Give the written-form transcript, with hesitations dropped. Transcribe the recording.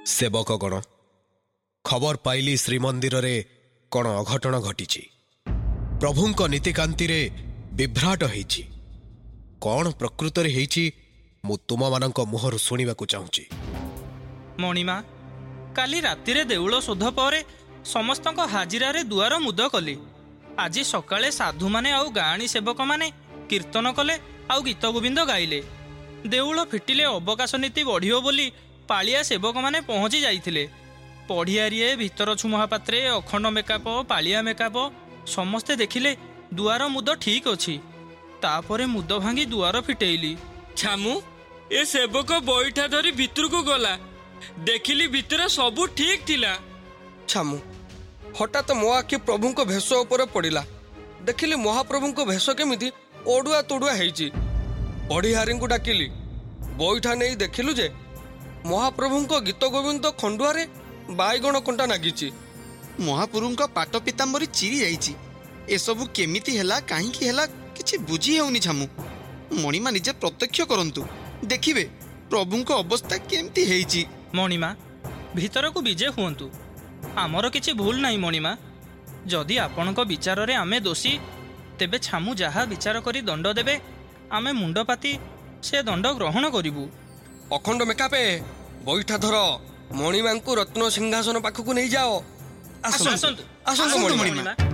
ସେବକଗଣ, ଖବର ପାଇଲି ଶ୍ରୀମନ୍ଦିରରେ କ'ଣ ଅଘଟଣ ଘଟିଛି। ପ୍ରଭୁଙ୍କ ନୀତିକାନ୍ତିରେ ବିଭ୍ରାଟ ହେଇଛି। କ'ଣ ପ୍ରକୃତରେ ହେଇଛି ମୁଁ ତୁମମାନଙ୍କ ମୁହଁରୁ ଶୁଣିବାକୁ ଚାହୁଁଛି। ମଣିମା, କାଲି ରାତିରେ ଦେଉଳ ଶୋଧ ପରେ ସମସ୍ତଙ୍କ ହାଜିରାରେ ଦୁଆର ମୁଦ କଲି। ଆଜି ସକାଳେ ସାଧୁମାନେ ଆଉ ଗାଆଣୀ ସେବକମାନେ କୀର୍ତ୍ତନ କଲେ ଆଉ ଗୀତ ଗୋବିନ୍ଦ ଗାଇଲେ। ଦେଉଳ ଫିଟିଲେ ଅବକାଶ ନୀତି ବଢ଼ିବ ବୋଲି ପାଳିଆ ସେବକମାନେ ପହଞ୍ଚି ଯାଇଥିଲେ। ପଢ଼ିଆରିଏ, ଭିତରଛୁ ମହାପାତ୍ରେ, ଅଖଣ୍ଡ ମେକାପ, ପାଳିଆ ମେକାପ ସମସ୍ତେ ଦେଖିଲେ ଦୁଆର ମୁଦ ଠିକ୍ ଅଛି। ତାପରେ ମୁଦ ଭାଙ୍ଗି ଦୁଆର ଫିଟେଇଲି। ଛାମୁ, ଏ ସେବକ ବଇଠା ଧରି ଭିତରକୁ ଗଲା। ଦେଖିଲି ଭିତରେ ସବୁ ଠିକ୍ ଥିଲା। ଛାମୁ, ହଠାତ୍ ମୋ ଆଖି ପ୍ରଭୁଙ୍କ ଭେଷ ଉପରେ ପଡ଼ିଲା। ଦେଖିଲି ମହାପ୍ରଭୁଙ୍କ ଭେଷ କେମିତି ଅଡ଼ୁଆ ତୋଡ଼ୁଆ ହେଇଛି। ପଢ଼ିହାରୀଙ୍କୁ ଡାକିଲି। ବଇଠା ନେଇ ଦେଖିଲୁ ଯେ ମହାପ୍ରଭୁଙ୍କ ଗୀତ ଗୋବିନ୍ଦ ଖଣ୍ଡୁଆରେ ବାଇଗଣ କଣ୍ଟା ନାଗିଛି। ମହାପ୍ରଭୁଙ୍କ ପାଟ ପିତାମ୍ବରୀ ଚିରି ଯାଇଛି। ଏସବୁ କେମିତି ହେଲା, କାହିଁକି ହେଲା କିଛି ବୁଝି ହେଉନି। ଛାମୁ, ମଣିମା ନିଜେ ପ୍ରତ୍ୟକ୍ଷ କରନ୍ତୁ, ଦେଖିବେ ପ୍ରଭୁଙ୍କ ଅବସ୍ଥା କେମିତି ହେଇଛି। ମଣିମା, ଭିତରକୁ ବିଜେ ହୁଅନ୍ତୁ। ଆମର କିଛି ଭୁଲ ନାହିଁ ମଣିମା। ଯଦି ଆପଣଙ୍କ ବିଚାରରେ ଆମେ ଦୋଷୀ, ତେବେ ଛାମୁ ଯାହା ବିଚାର କରି ଦଣ୍ଡ ଦେବେ ଆମେ ମୁଣ୍ଡପାତି ସେ ଦଣ୍ଡ ଗ୍ରହଣ କରିବୁ। ଅଖଣ୍ଡ ମେକାପେ, ବଇଠା ଧର, ମଣିମାଙ୍କୁ ରତ୍ନ ସିଂହାସନ ପାଖକୁ ନେଇଯାଅ। ଆସନ୍ତୁ ଆସନ୍ତୁ ମଣିମା।